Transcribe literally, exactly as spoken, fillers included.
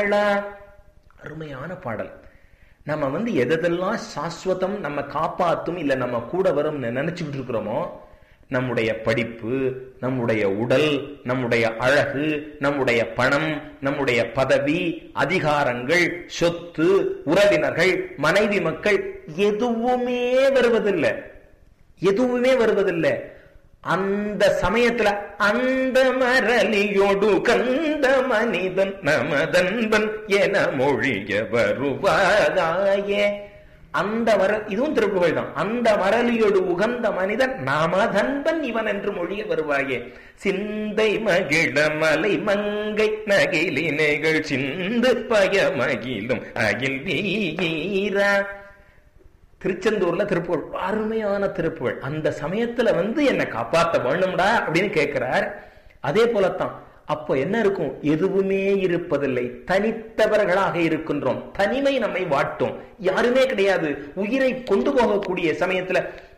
வாழா. அருமையான பாடல். நம்ம வந்து எதெல்லாம் சாஸ்வதம், நம்ம காப்பாத்தும், இல்ல நம்ம கூட வரும் நினைச்சுக்கிட்டு இருக்கிறோமோ, நம்முடைய படிப்பு, நம்முடைய உடல், நம்முடைய அழகு, நம்முடைய பணம், நம்முடைய பதவி, அதிகாரங்கள், சொத்து, உறவினர்கள், மனைவி மக்கள், எதுவுமே வருவதில்லை. எதுவுமே வருவதில்லை. அந்த சமயத்துல அந்த மரலியோடு கந்த மனிதன் நமதன்பன் என மொழிய வருவாயே. அந்த மர இதுவும் திருப்புகழ் தான். அந்த மரலியோடு உகந்த மனிதன் நமதன்பன் இவன் என்று மொழிய வருவாயே. சிந்தை மகிழ மலை மங்கை நகிலினைகள் சிந்து பயமகிலும் அகில் வீரா. திருச்செந்தூர்ல திருப்புகழ், அருமையான திருப்புகழ். அந்த சமயத்துல வந்து என்னை காப்பாத்த வேணும்டா அப்படின்னு கேட்கிறார். அதே போலத்தான் அப்போ என்ன இருக்கும்? எதுவுமே இருப்பதில்லை. தனித்தவர்களாக இருக்கின்றோம். தனிமை நம்மை வாட்டும். யாருமே கிடையாது. உயிரை கொண்டு போகக்கூடிய சமயத்துல